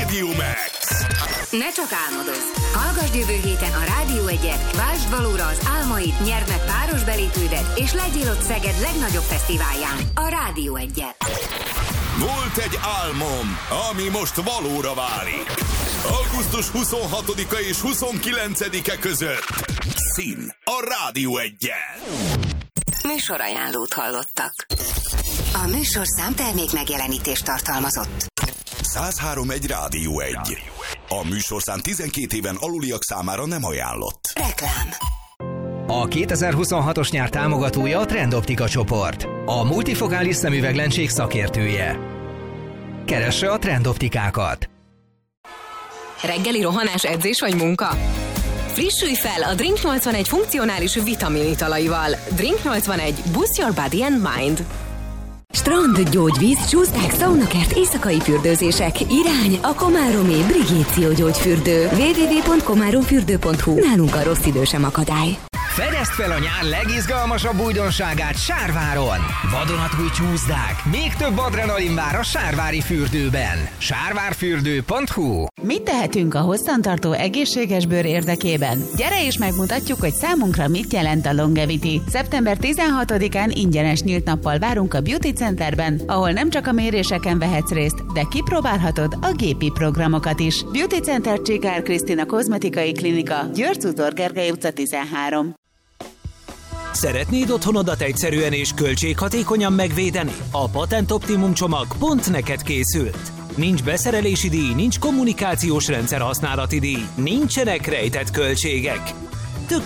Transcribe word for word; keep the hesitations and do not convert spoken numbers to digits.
Radio Max. Ne csak álmodozz! Hallgasd jövő héten a Rádió egyet, váltsd valóra az álmaid, nyerd meg páros belépődet, és legyél ott Szeged legnagyobb fesztiválján, a Rádió egyet. Volt egy álmom, ami most valóra válik. augusztus huszonhatodika és huszonkilencedike között. Szín a Rádió egyen. Műsorajánlót hallottak. A műsorszám termék megjelenítést tartalmazott. száz három egy Rádió egy. A műsorszám tizenkét éven aluliak számára nem ajánlott. Reklám. A kétezer-huszonhatos nyár támogatója a Trendoptika csoport, a multifokális szemüveglencsék szakértője. Keresse a Trendoptikákat. Reggeli rohanás, edzés vagy munka? Frissülj fel a Drink nyolcvanegy funkcionális vitamin italaival. Drink nyolcvanegy. Boost your body and mind. Strand, gyógyvíz, csúszták, szaunakert, éjszakai fürdőzések. Irány a Komáromi Brigéció gyógyfürdő. double-u double-u double-u pont komáromfürdő pont hu. Nálunk a rossz idő sem akadály. Fedezd fel a nyár legizgalmasabb újdonságát Sárváron! Vadonatúj csúszdák, még több adrenalin vár a sárvári fürdőben. sárvárfürdő pont hu. Mit tehetünk a hosszantartó egészséges bőr érdekében? Gyere és megmutatjuk, hogy számunkra mit jelent a Longevity. szeptember tizenhatodikán ingyenes nyílt nappal várunk a Beauty Centerben, ahol nem csak a méréseken vehetsz részt, de kipróbálhatod a gépi programokat is. Beauty Center Csikár Krisztina Kozmetikai Klinika, György Czutor Gergely utca tizenhárom. Szeretnéd otthonodat egyszerűen és költséghatékonyan megvédeni? A Patent Optimum csomag pont neked készült. Nincs beszerelési díj, nincs kommunikációs rendszer használati díj, nincsenek rejtett költségek.